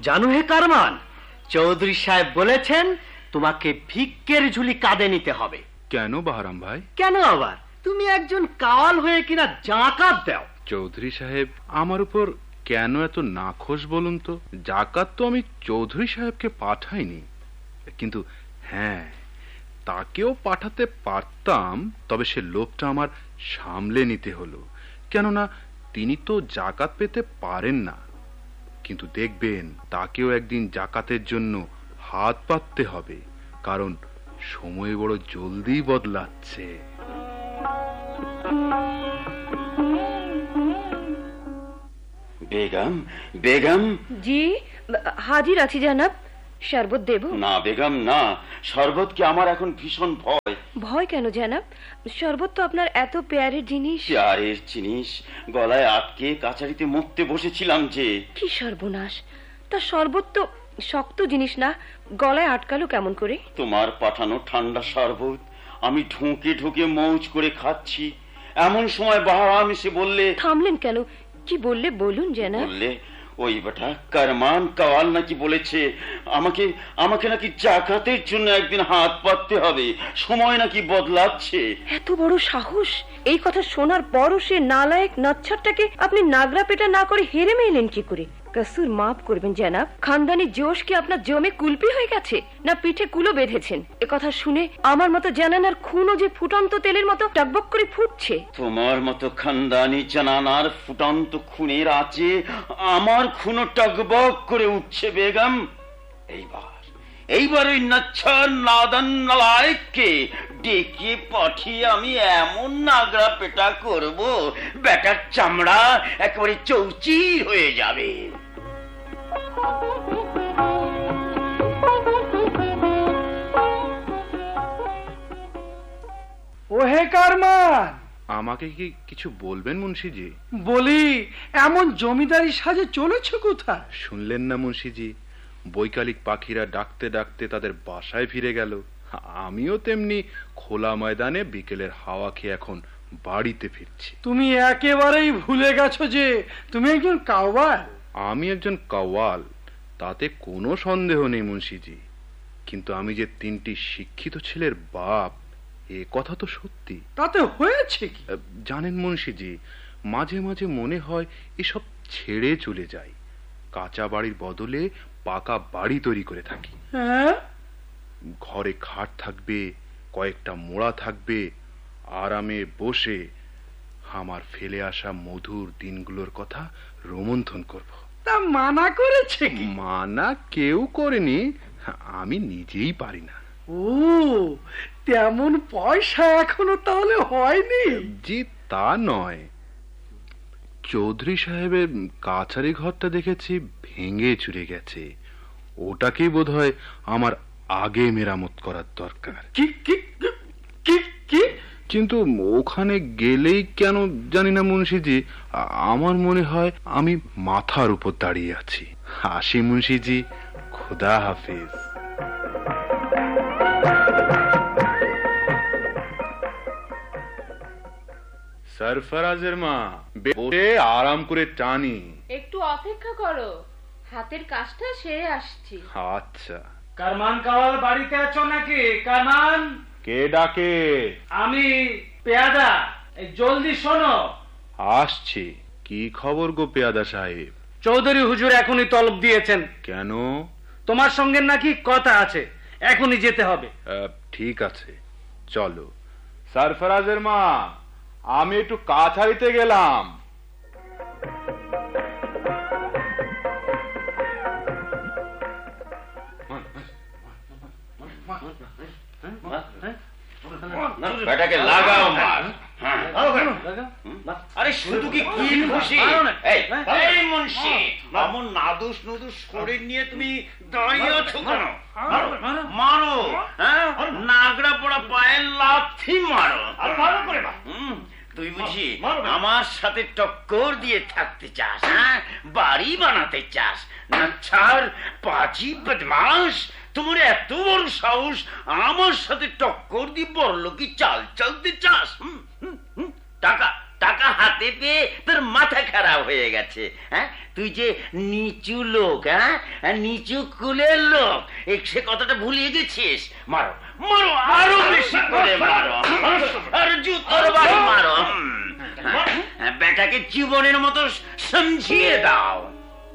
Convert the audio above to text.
জানো হে কারমান, চৌধুরী সাহেব বলেছেন তোমাকে ভিক্ষের ঝুলি কাঁধে নিতে হবে। কেন বাহারাম ভাই? কেন আবার? তুমি একজন কাওয়াল হয়ে কিনা জাকাত দাও। চৌধুরী সাহেব আমার উপর কেন এত নাখোশ বলুন তো? জাকাত তো আমি চৌধুরী সাহেবকে পাঠাইনি, কিন্তু হ্যাঁ, তাকেও পাঠাতে পারতাম, তবে সে লোভটা আমার সামলে নিতে হলো। কেননা তিনি তো জাকাত পেতে পারেন না। কিন্তু দেখবেন, তাকেও একদিন জাকাতের জন্য হাত পাততে হবে, কারণ সময় বড় জলদি বদলাচ্ছে। বেগম, বেগম। জি হাজির আছি জনাব। শরবত দেব? না বেগম না, শরবত কি আমার এখন ভীষণ ভয়। ভয় কেন জনাব? শরবত তো আপনার এত পেয়ারের জিনিস। পেয়ারের জিনিস গলায় আটকে কাছারিতে মরতে বসেছিলাম যে। কি সর্বনাশ! তা শরবত তো শক্ত জিনিস না, গলায় আটকালো কেমন করে? তোমার পাঠানো ঠান্ডা শরবত আমি ঢুকে ঢুকে মৌজ করে খাচ্ছি। এমন সময় বাহারাম এসে বললে। থামলেন কেন? কি বললে বলুন জনাব। বললে ওই বেটা কারমান কাওয়াল নাকি বলেছে আমাকে আমাকে নাকি জাকাতের জন্য একদিন হাত পাততে হবে, সময় নাকি বদলাচ্ছে। এত বড় সাহস! এই কথা শোনার পরও সে নালায়েক নচ্ছরটাকে আপনি নাগরা পেটা না করে হেরে মেলেন কি করে? কসুর মাফ করবেন জনাব, খানদানি জোশ কি আপনার জমে কুলপি হয়ে গেছে, না পিঠে কুলো বেঁধেছেন? এ কথা শুনে আমার মতো জানানার খুনও যে ফুটন্ত তেলের মতো টকবক করে ফুটছে। তোমার মতো খানদানি জানানার ফুটন্ত খুনের আছে, আমার খুনও টকবক করে উঠছে বেগম। এইবার ওই নচ্ছর নাদান নালায়েককে ডেকে পাঠিয়ে আমি এমন নাগরা পেটা করব, বেটার চামড়া একেবারে চৌচির হয়ে যাবে। ওহে কারমান, আমাকে কি কিছু বলবেন মুন্সিজি? বলি, এমন জমিদারি সাজে চলেছ কোথায়? শুনলেন না মুন্সিজি, বৈকালিক পাখিরা ডাকতে ডাকতে তাদের বাসায় ফিরে গেল। আমিও তেমনি খোলা ময়দানে বিকেলের হাওয়া খেয়ে এখন বাড়িতে ফিরছি। তুমি একেবারেই ভুলে গেছো যে তুমি একজন কাওয়াল। আমি একজন কাওয়াল, তাতে কোনো সন্দেহ নেই মুন্সিজি, কিন্তু আমি যে 3টি শিক্ষিত ছেলের বাপ, এ কথা তো সত্যি। তাতে হয়েছে কি? জানেন মুন্সিজি, মাঝে মাঝে মনে হয় এসব ছেড়ে চলে যাই, কাঁচা বাড়ির বদলে পাকা বাড়ি তৈরি করে থাকি। হ্যাঁ, ঘরে খাট থাকবে, কয়েকটা মোড়া থাকবে, আরামে বসে আমার ফেলে আসা মধুর দিনগুলোর কথা রোমন্থন করব। তা মানা করেছে কি? মানা কেউ করেনি, আমি নিজেই পারি না। ও, তেমন পয়সা এখনো তাহলে হয়নি? জি তা নয়, চৌধুরী সাহেবের কাছারি ঘরটা দেখেছি ভেঙে চুরে গেছে, ওটাকেই বোধহয় আমার আগে মেরামত করার দরকার। কি কি কি কি? কিন্তু ওখানে গেলেই কেন জানি না মুন্সিজি, আমার মনে হয় আমি মাথার উপর দাঁড়িয়ে আছি। আসি মুন্সিজি, খুদা হাফিজ। সরফরাজের মা, বসে আরাম করে টানি। একটু অপেক্ষা করো, হাতের কাজটা সেরে আসছি। আচ্ছা। কারমান কাওয়াল বাড়িতে আছো নাকি? কারমান, কে ডাকে? আমি পেয়াদা, জলদি শোনো। আসছি। কি খবর গো পেয়াদা সাহেব? চৌধুরী হুজুর এখনই তলব দিয়েছেন। কেন? তোমার সঙ্গে নাকি কথা আছে, এখনই যেতে হবে। ঠিক আছে, চলো। সরফরাজের মা, আমি একটু কাছারিতে গেলাম। বেটাকে লাগাও মার। আরে শুধু কি কিল খুশি? এই মুন্সি, এমন নাদুস নুদুস শরীর নিয়ে তুমি দাঁড়িয়ে আছো কেন? মারো, নাগড়া পড়া পায়ের লাথি মারো। তুই বুঝি আমার সাথে টক্কর দিয়ে থাকতে চাস? বাড়ি বানাতে চাস? না ছাড়, পাজি বদমাস, তোমার এত বড় সাহস আমার সাথে টক্কর দিয়ে বড়লোকি চাল চালতে চাস? টাকা টাকা হাতে পেয়ে তোর মাথা খারাপ হয়ে গেছে। হ্যাঁ, তুই যে নিচু লোক, হ্যাঁ নিচু কুলের লোক, সে কথাটা ভুলিয়ে গেছিস। মারো মারো, আরো বেশি করে মারো, আর জুতোর বাড়ি মারো। বেটাকে জীবনের মতো সমঝিয়ে দাও।